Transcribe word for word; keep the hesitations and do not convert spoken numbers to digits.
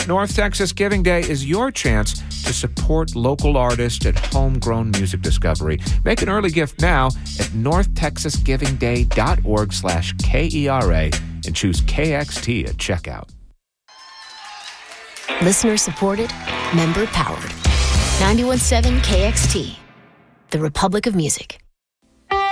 North Texas Giving Day is your chance to support local artists and homegrown music discovery. Make an early gift now at northtexasgivingday.org slash K-E-R-A and choose K X T at checkout. Listener supported, member powered. ninety-one point seven K X T, the Republic of Music.